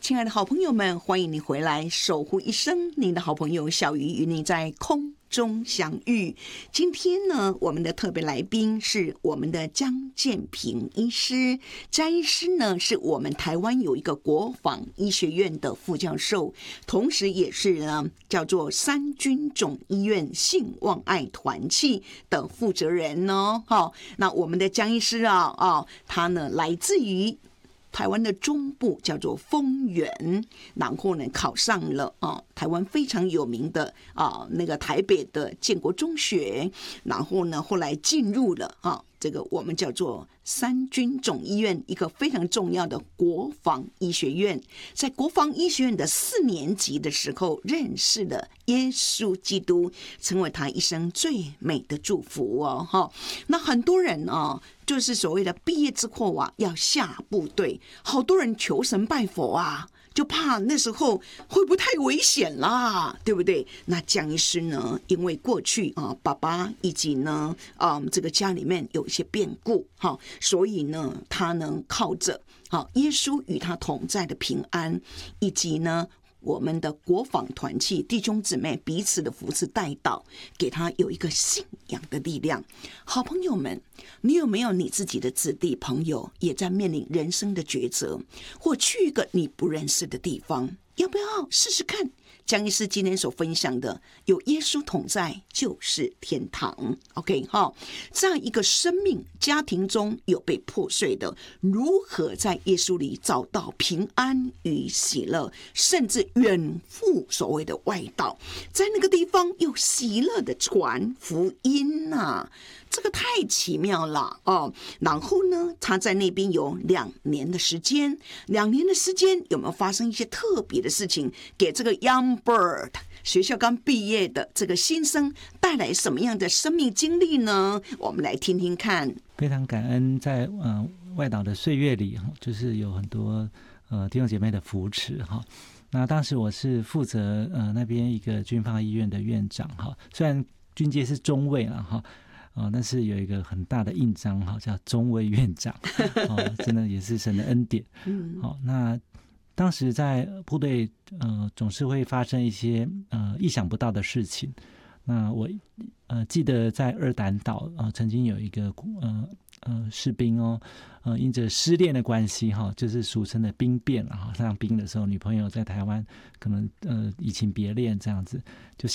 亲爱的好朋友们，欢迎你回来，守护一生。您的好朋友小鱼与你在空中相遇。今天呢，我们的特别来宾是我们的江建平医师。江医师呢，是我们台湾有一个国防医学院的副教授，同时也是呢叫做三军总医院性望爱团契的负责人哦。那我们的江医师他呢来自于台湾的中部，叫做丰原，然后呢考上了台湾非常有名的那个台北的建国中学，然后呢后来进入了这个我们叫做三军总医院，一个非常重要的国防医学院。在国防医学院的4年级的时候，认识了耶稣基督，成为他一生最美的祝福哦。那很多人就是所谓的毕业之后要下部队，好多人求神拜佛就怕那时候会不会太危险啦，对不对？那江医师呢，因为过去爸爸以及呢这个家里面有一些变故所以呢他能靠着耶稣与他同在的平安，以及呢我们的国防团契弟兄姊妹彼此的扶持带导，给他有一个信仰的力量。好朋友们，你有没有你自己的子弟朋友也在面临人生的抉择，或去一个你不认识的地方？要不要试试看江医师今天所分享的，有耶稣同在就是天堂。 OK 这样一个生命家庭中有被破碎的，如何在耶稣里找到平安与喜乐，甚至远赴所谓的外道，在那个地方又喜乐的传福音这个太奇妙了然后呢他在那边有2年的时间，2年的时间有没有发生一些特别的事情，给这个 Young Bird 学校刚毕业的这个新生带来什么样的生命经历呢？我们来听听看。 非常感恩在外岛的岁月里，就是有很多弟兄姐妹的扶持那当时我是负责那边一个军方医院的院长虽然军阶是中尉但是有一个很大的印章叫中尉院长真的也是神的恩典那当时在部队总是会发生一些意想不到的事情。那我记得在二胆岛曾经有一个士兵因着失恋的关系就是俗称的兵变上兵的时候，女朋友在台湾可能移情别恋这样子，就